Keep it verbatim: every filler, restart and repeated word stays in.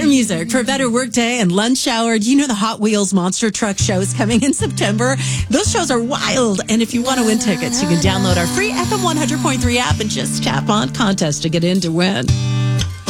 Better music for a better workday and lunch hour. Do you know the Hot Wheels Monster Truck show is coming in September? Those shows are wild. And if you want to win tickets, you can download our free F M one hundred point three app and just tap on contest to get in to win.